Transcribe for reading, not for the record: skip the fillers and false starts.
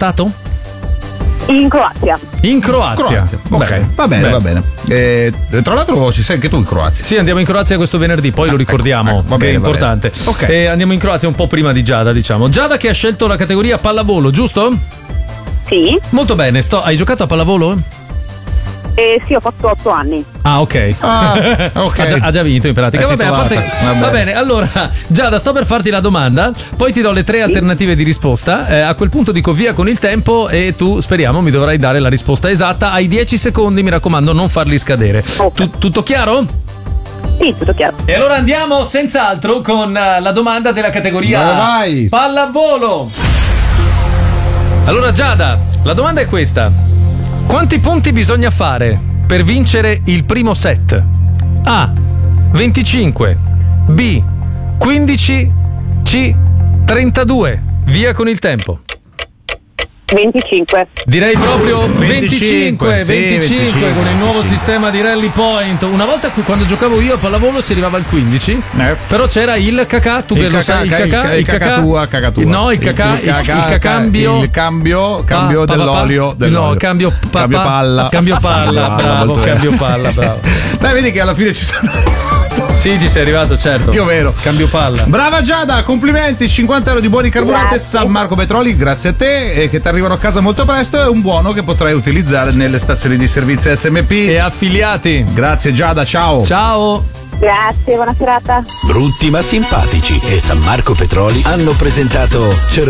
stato? In Croazia. In Croazia. Ok, va bene. Tra l'altro ci sei anche tu in Croazia. Sì, andiamo in Croazia questo venerdì, poi lo ricordiamo, va che bene, è importante. Ok. Andiamo in Croazia un po' prima di Giada, diciamo. Giada che ha scelto la categoria pallavolo, giusto? Sì. Molto bene, hai giocato a pallavolo? Sì, ho fatto 8 anni. Ah, ok. Ha già vinto in pratica. Va bene, allora, Giada, sto per farti la domanda, poi ti do le 3 alternative di risposta. A quel punto dico via con il tempo e tu, speriamo, mi dovrai dare la risposta esatta. Hai 10 secondi, mi raccomando, non farli scadere. Okay. Tutto chiaro? Sì, tutto chiaro. E allora andiamo senz'altro con la domanda della categoria vai. pallavolo. Allora, Giada, la domanda è questa. Quanti punti bisogna fare per vincere il primo set? A. 25. B. 15. C. 32. Via con il tempo. 25. Direi proprio 25 con il nuovo sistema di rally point. Una volta quando giocavo io a pallavolo si arrivava al 15, però c'era il cacà, tu lo sai, il cacà tua. No, il cambio dell'olio. No, cambio palla, bravo. Beh, vedi che alla fine ci sono. Sì, ci sei arrivato, certo. Più o meno. Cambio palla. Brava Giada, complimenti, 50 euro di buoni carburante San Marco Petroli, grazie a te, e che ti arrivano a casa molto presto. È un buono che potrai utilizzare nelle stazioni di servizio SMP e affiliati. Grazie Giada, ciao. Grazie, buona serata. Brutti ma simpatici e San Marco Petroli hanno presentato